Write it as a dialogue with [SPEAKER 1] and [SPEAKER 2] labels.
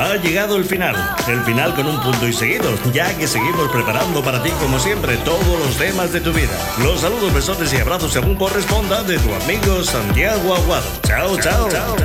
[SPEAKER 1] Ha llegado el final con un punto y seguido, ya que seguimos preparando para ti, como siempre, todos los temas de tu vida. Los saludos, besotes y abrazos según corresponda de tu amigo Santiago Aguado. Chao, chao.